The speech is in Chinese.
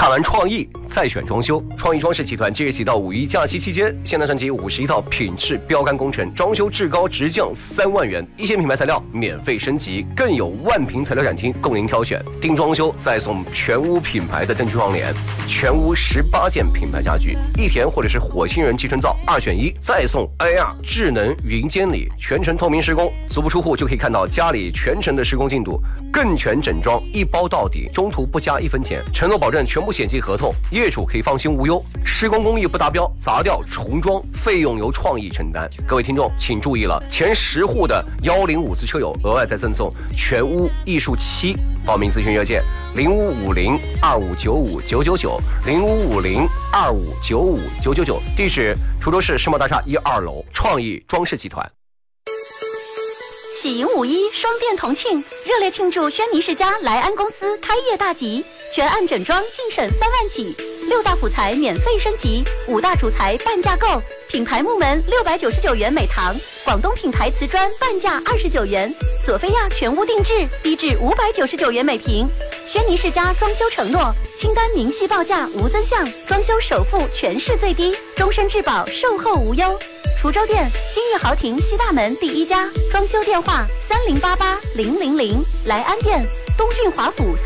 看完创意再选装修。创意装饰集团即日起到5一假期期间，现代升级51套品质标杆工程，装修至高直降3万元，一线品牌材料免费升级，更有万平材料展厅供您挑选。定装修再送全屋品牌的灯具窗帘，全屋18件品牌家具，一田或者是火星人集成灶2选1，再送 AR 智能云监理，全程透明施工，足不出户就可以看到家里全程的施工进度，更全整装一包到底，中途不加1分钱，承诺保证全部险金合同，业主可以放心无忧。施工工艺不达标，砸掉重装费用由创意承担。各位听众请注意了，前10户的105次车友额外再赠送全屋艺术漆。报名咨询热线0550259599，0550259599，地址滁州市世贸大厦1、2楼，创意装饰集团。 喜迎5一双店同庆，热烈庆祝轩尼诗家莱安公司开业大吉，全案整装净省3万起，6大辅材免费升级，5大主材半价购，品牌木门699元每堂，广东品牌瓷砖半价29元，索菲亚全屋定制低至599元每平。轩尼诗家装修承诺，清单明细报价无增项，装修首付全市最低，终身质保，售后无忧。滁州店金玉豪庭西大门第1家，装修电话30880000，莱安店东郡华府